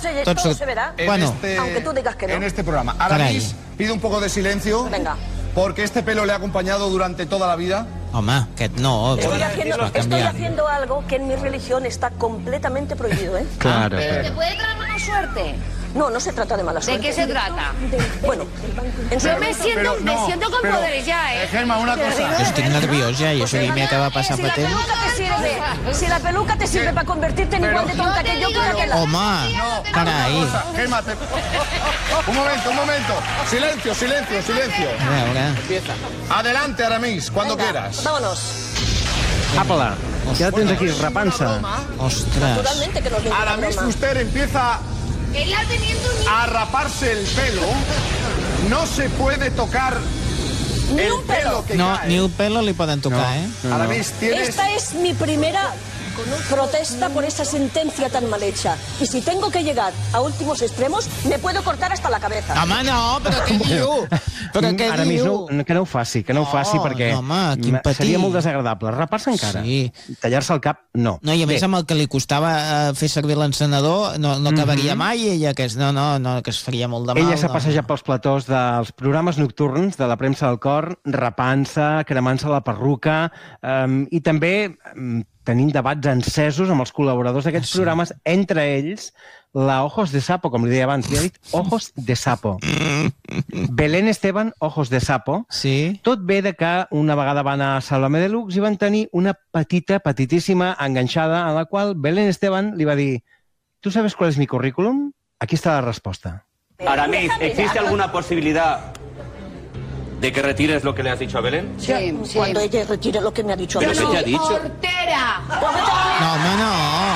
todo se verá, aunque tú digas que no. En este programa. Aramis, pido un poco de silencio. Venga. Porque este pelo le ha acompañado durante toda la vida. Home, aquest no. Estoy haciendo algo que en mi religión está completamente prohibido, ¿eh? Claro. ¿Te puede traer mala suerte? No, no se trata de mala suerte. ¿De qué se trata? Bueno, yo me siento con poderes ya, ¿eh? Gemma, una cosa. Jo estic nerviós ja, i això que m'hi acaba passant fa temps. Si la peluca te sirve para convertirte en igual de tonta que yo, que aquella. Home, carai. Gemma, un momento. Silencio. A veure. Adelante, Aramis, cuando quieras. Vámonos. Apa-la, ja la tens aquí, repant-se. Ostres. Naturalmente que nos viene una Aramis broma. Fuster empieza a raparse el pelo. No se puede tocar el pelo que No, cae. ni el pelo li poden tocar, eh? Aramis, tienes... Esta es mi primera protesta por esa sentencia tan mal hecha. Y si tengo que llegar a últimos extremos, me puedo cortar hasta la cabeza. Home, no, però què diu? Però què Aramis, diu? que no ho faci, perquè home, quin patir. seria molt desagradable. Rapar-se encara. Sí. Tallar-se el cap, no. No, i a més amb el que li costava fer servir l'encenedor no acabaria mai, ella, que que es faria molt de mal. Ella s'ha passejat pels platós dels programes nocturns de la premsa del cor, rapant-se, cremant-se la perruca, i també tenint debats encesos amb els col·laboradors d'aquests programes, entre ells la Ojos de Sapo, com li deia abans, li ha dit Ojos de Sapo. Belén Esteban, Ojos de Sapo. Sí. Tot ve de que una vegada van a Sálvame Deluxe i van tenir una petitíssima enganxada en la qual Belén Esteban li va dir ¿tú sabes cuál es mi currículum? Aquí está la respuesta. Aramis, ¿existe alguna posibilidad de que retires lo que le has dicho a Belén? Sí. Cuando ella retire lo que me ha dicho a mí. ¿Pero qué te ha dicho? ¡Portera! No, home, no.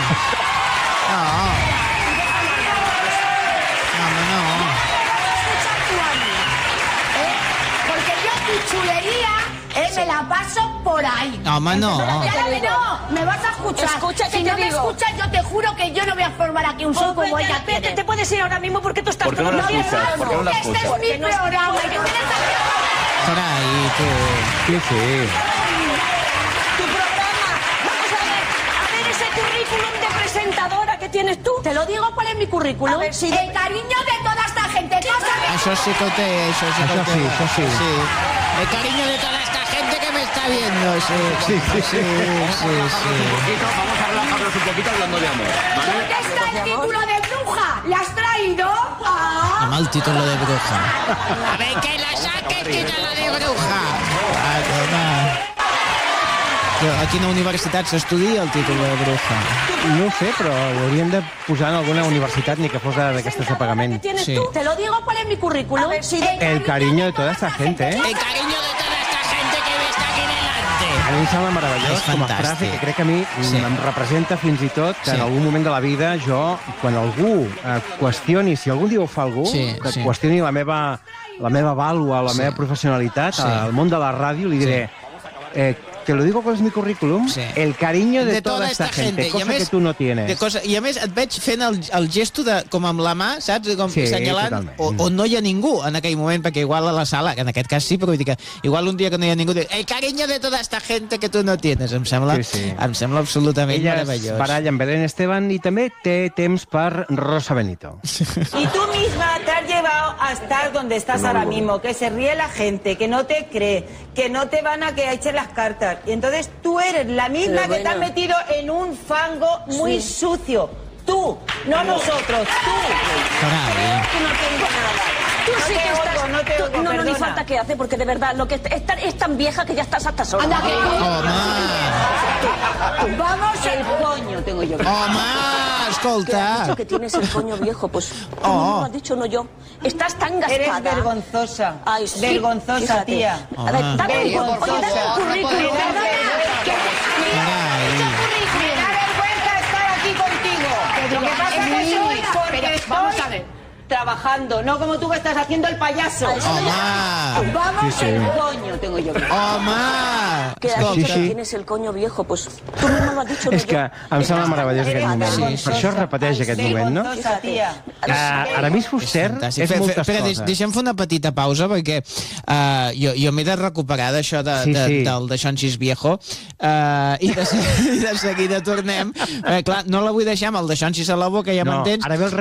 Porque yo tu chulería me la paso por ahí. No, home, no. No, me vas a escuchar. Escucha, si que no te me digo. escuchas, yo te juro que yo no voy a formar aquí un show como ella quiere. Te puedes ir ahora mismo porque tú estás ¿Por qué no la escuchas? ¿Por qué no la Este es escuchas? mi programa. Carai, tu. Sí. tu programa. Vamos a ver ese currículum de presentadora que tienes tú. Te lo digo, ¿cuál es mi currículum? A ver, sí. El cariño de toda esta gente. No sabes. Això sí que ho té, això sí que ho té. Això sí. El cariño de toda esta gente que me está viendo. Sí. Vamos a relajarnos un poquito hablando de amor, ¿vale? ¿Dónde está el título de bruja? ¿Le has traído? Amb el título de bruja. A ver, que la saque el título de bruja. A quina universitat s'estudia el títol de bruja? No ho sé, però ho hauríem de posar en alguna universitat, ni que fos d'aquestes de pagament. Sí. Te lo digo, ¿cuál es mi currículum? El cariño de toda esta gente, ¿eh? El cariño de toda esta gente que ve está aquí delante. A mi em sembla meravellós És com a fantàstic. frase, que crec que a mi em representa fins i tot que Sí. en algun moment de la vida jo, quan algú qüestioni, si algun dia ho fa algú, Sí, que sí. qüestioni la meva vàlua, la meva professionalitat, al món de la ràdio, li diré te lo digo cuál es mi currículum, el cariño de toda esta gente, cosa que tu no tienes. I a més et veig fent el gesto de, com amb la mà, saps? Com assenyalant totalment. on no hi ha ningú en aquell moment, perquè igual a la sala, que en aquest cas sí, però vull dir que igual un dia que no hi ha ningú, el cariño de toda esta gente que tu no tienes, em sembla absolutament meravellós. Ella es baralla amb Belén Esteban i també té temps per Rosa Benito. Y tú misma te has llevado a estar donde estás ahora mismo, que se ríe la gente, que no te cree, que no te van a que echen las cartas. Y entonces tú eres la misma que te has metido en un fango muy sucio. Tú, no nosotros, tú. Carai. No tengo nada. Tú sí que estás... No te oigo, no, ni perdona. falta que hace, porque de verdad, lo que es tan vieja que ya estás hasta sola. Vamos el coño, tengo yo. Home, ¿Qué has escolta. dicho que tienes el coño viejo? Pues tú mismo lo has dicho, no yo. Estás tan gastada. Eres vergonzosa. Ay, sí. Vergonzosa, Fíjate. tía. A ver, dame un Vergonzosa. currículum. Me da vergüenza estar aquí contigo. Lo que pasa es que soy porque estoy trabajando, no como tú que estás haciendo el payaso. Home. Vamos Sí. el coño, tengo yo. Home. Que has dicho Sí, que sí. tienes el coño viejo, pues tú mismo lo has dicho, no És que yo. em sembla meravellós aquest moment. Per això es repeteix aquest moment, no? Vergonzosa, tía. Aramis Fuster és moltes Espera, coses. deixa'm fer una petita pausa perquè jo m'he de recuperar d'això del de Xonxis Viejo i de seguida tornem. Clar, no la vull deixar amb el de Xonxis a la boca, ja No, m'entens? ara ve el